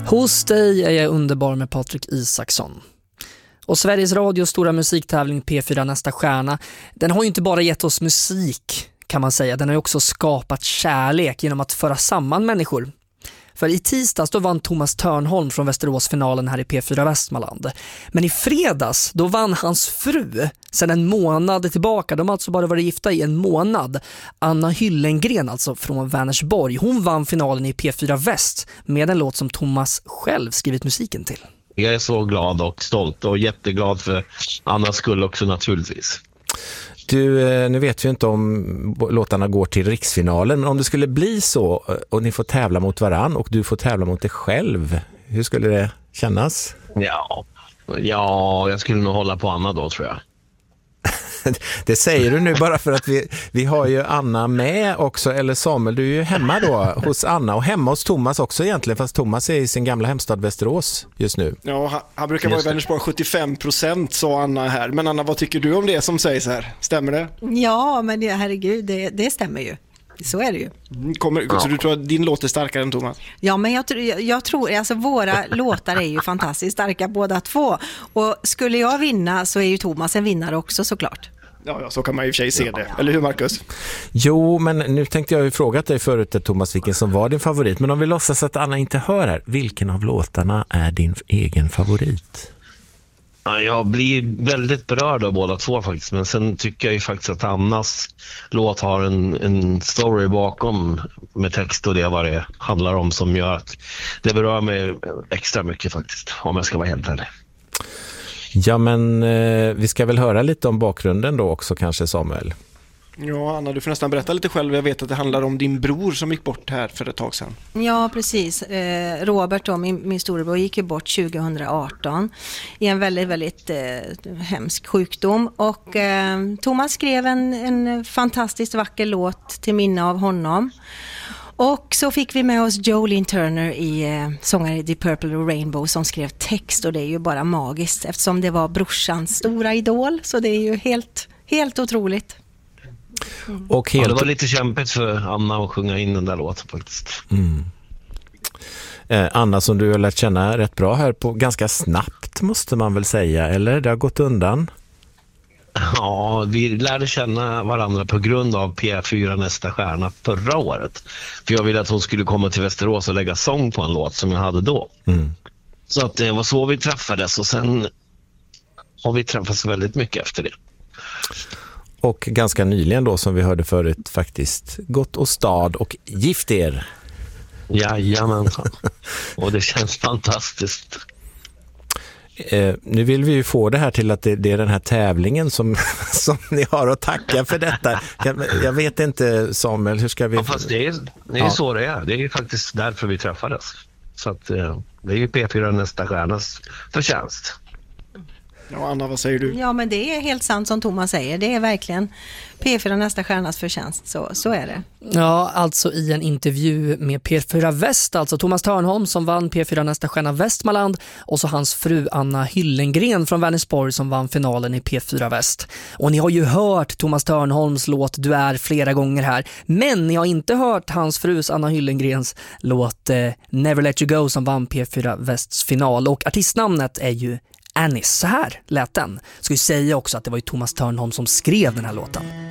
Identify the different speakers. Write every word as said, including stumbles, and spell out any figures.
Speaker 1: Hos dig är jag underbar med Patrik Isaksson. Och Sveriges Radios stora musiktävling P fyra Nästa stjärna, den har ju inte bara gett oss musik kan man säga, den har ju också skapat kärlek genom att föra samman människor. För i tisdags då vann Thomas Törnholm från Västerås finalen här i P fyra Västmanland. Men i fredags då vann hans fru sedan en månad tillbaka. De har alltså bara varit gifta i en månad. Anna Hyllengren alltså från Vänersborg. Hon vann finalen i P fyra Väst med en låt som Thomas själv skrivit musiken till.
Speaker 2: Jag är så glad och stolt och jätteglad för Annas skull också naturligtvis.
Speaker 3: Du, nu vet vi inte om låtarna går till riksfinalen, men om det skulle bli så och ni får tävla mot varann och du får tävla mot dig själv, hur skulle det kännas?
Speaker 2: Ja, ja jag skulle nog hålla på Anna då tror jag.
Speaker 3: Det säger du nu bara för att vi, vi har ju Anna med också, eller Samuel, du är ju hemma då hos Anna och hemma hos Thomas också egentligen, fast Thomas är i sin gamla hemstad Västerås just nu.
Speaker 4: Ja, han, han brukar vara i Vänersborg sjuttiofem procent, sa Anna här. Men Anna, vad tycker du om det som sägs här? Stämmer det?
Speaker 5: Ja, men det, herregud, det, det stämmer ju. Så är det ju.
Speaker 4: Kommer, ja. Så du tror att din låt är starkare än Thomas?
Speaker 5: Ja, men jag, jag, jag tror, alltså våra låtar är ju fantastiskt starka båda två. Och skulle jag vinna så är ju Thomas en vinnare också såklart.
Speaker 4: Ja, ja, så kan man ju i och för sig se det. Eller hur, Marcus?
Speaker 3: Jo, men nu tänkte jag ju fråga dig förut, Thomas, vilken som var din favorit. Men om vi låtsas att Anna inte hör här, vilken av låtarna är din egen favorit?
Speaker 2: Ja, jag blir väldigt berörd av båda två faktiskt. Men sen tycker jag ju faktiskt att Annas låt har en, en story bakom med text och det vad det handlar om som gör att det berör mig extra mycket faktiskt, om jag ska vara helt ärlig.
Speaker 3: Ja, men eh, vi ska väl höra lite om bakgrunden då också kanske, Samuel.
Speaker 4: Ja, Anna, du får nästan berätta lite själv. Jag vet att det handlar om din bror som gick bort här för ett tag sedan.
Speaker 5: Ja, precis. Eh, Robert, då, min, min storebror, gick ju bort tjugo arton i en väldigt, väldigt eh, hemsk sjukdom. Och eh, Thomas skrev en, en fantastiskt vacker låt till minne av honom. Och så fick vi med oss Jolene Turner i eh, sångare i The Purple Rainbow som skrev text, och det är ju bara magiskt eftersom det var brorsans stora idol, så det är ju helt, helt otroligt.
Speaker 3: Mm. Och helt...
Speaker 2: ja, det var lite kämpigt för Anna att sjunga in den där låten faktiskt.
Speaker 3: Mm. Eh, Anna, som du har lärt känna rätt bra här på ganska snabbt måste man väl säga, eller det har gått undan?
Speaker 2: Ja, vi lärde känna varandra på grund av P fyra Nästa stjärna förra året. För jag ville att hon skulle komma till Västerås och lägga sång på en låt som jag hade då. Mm. Så att det var så vi träffades, och sen har vi träffats väldigt mycket efter det.
Speaker 3: Och ganska nyligen då, som vi hörde förut, faktiskt gått och stad och gift er.
Speaker 2: Jajamän. Och det känns fantastiskt.
Speaker 3: Eh, nu vill vi ju få det här till att det, det är den här tävlingen som, som ni har att tacka för detta. Jag, jag vet inte, Samuel, hur ska vi...
Speaker 2: Ja, fast det är, det är ja. så det är. Det är ju faktiskt därför vi träffades. Så att eh, det är ju P fyra Nästa stjärnas förtjänst.
Speaker 4: Ja, Anna, vad säger du?
Speaker 5: Ja, men det är helt sant som Thomas säger. Det är verkligen P fyra Nästa stjärnas förtjänst. Så, så är det.
Speaker 1: Ja, alltså i en intervju med P fyra Väst, alltså Thomas Törnholm som vann P fyra Nästa stjärna Västmanland, och så hans fru Anna Hyllengren från Vänersborg som vann finalen i P fyra Väst. Och ni har ju hört Thomas Törnholms låt Du är flera gånger här, men ni har inte hört hans frus Anna Hyllengrens låt eh, Never Let You Go som vann P fyra Västs final, och artistnamnet är ju Anis. Så här lät den. Ska ju säga också att det var ju Thomas Törnholm som skrev den här låten.